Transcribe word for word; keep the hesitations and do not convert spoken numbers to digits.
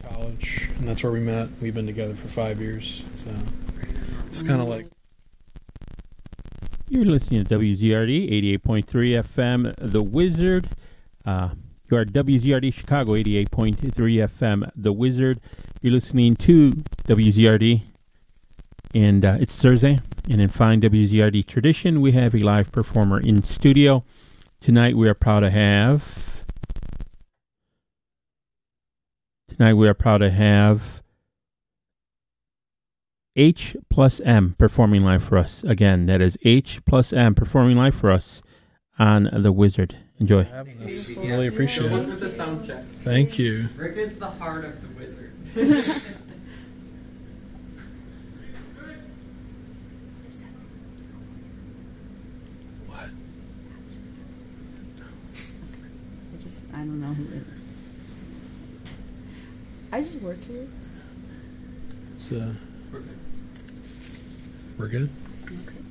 college, and that's where we met. We've been together for five years, so it's kind of like... You're listening to W Z R D eighty-eight point three F M, The Wizard. Uh, you are W Z R D Chicago eighty-eight point three F M, The Wizard. You're listening to W Z R D, and uh, it's Thursday, and in fine W Z R D tradition, we have a live performer in studio. Tonight we are proud to have... Tonight we are proud to have H plus M performing live for us. Again, that is H plus M performing live for us on The Wizard. Enjoy. Really appreciate it. With the sound check. Thank you. Rick is the heart of The Wizard. What? I just, I don't know who it is. I just work here. So, we're good? Okay.